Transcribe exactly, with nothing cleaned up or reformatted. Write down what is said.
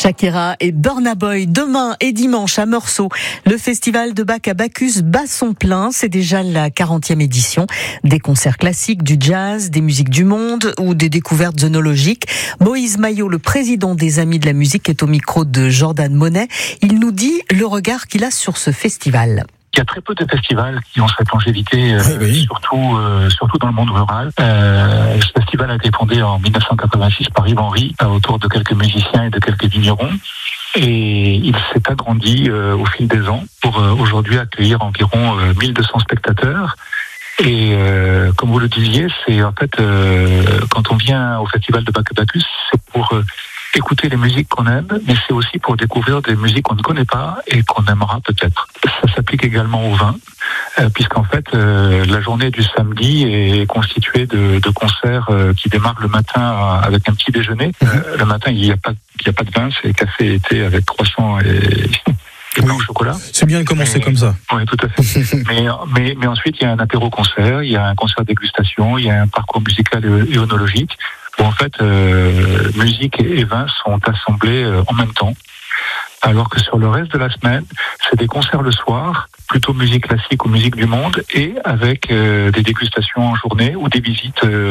Shakira et Burna Boy demain et dimanche à Meursault. Le festival de Bac à Bacchus bat son plein. C'est déjà la quarantième édition. Des concerts classiques, du jazz, des musiques du monde ou des découvertes œnologiques. Moïse Maillot, le président des Amis de la musique, est au micro de Jordan Monet. Il nous dit le regard qu'il a sur ce festival. Il y a très peu de festivals qui ont cette longévité, euh, oui, oui. surtout euh, surtout dans le monde rural. Euh, ce festival a été fondé en dix-neuf cent quatre-vingt-six par Yves Henry, euh, autour de quelques musiciens et de quelques vignerons. Et il s'est agrandi euh, au fil des ans pour euh, aujourd'hui accueillir environ euh, mille deux cents spectateurs. Et euh, comme vous le disiez, c'est en fait, euh, quand on vient au festival de Bac à Bacchus, c'est pour... Euh, écouter les musiques qu'on aime, mais c'est aussi pour découvrir des musiques qu'on ne connaît pas et qu'on aimera peut-être. Ça s'applique également au vin, euh, puisqu'en fait, euh, la journée du samedi est constituée de, de concerts euh, qui démarrent le matin à, avec un petit déjeuner. Mmh. Euh, le matin, il n'y a pas, il y a pas de vin, c'est café et thé avec croissant et... et pain oui. au chocolat. C'est bien de commencer mais, comme ça. Oui, tout à fait. mais, mais, mais ensuite, il y a un apéro-concert, il y a un concert dégustation, il y a un parcours musical et œnologique, où en fait, euh, musique et vin sont assemblés euh, en même temps. Alors que sur le reste de la semaine, c'est des concerts le soir, plutôt musique classique ou musique du monde, et avec euh, des dégustations en journée ou des visites euh,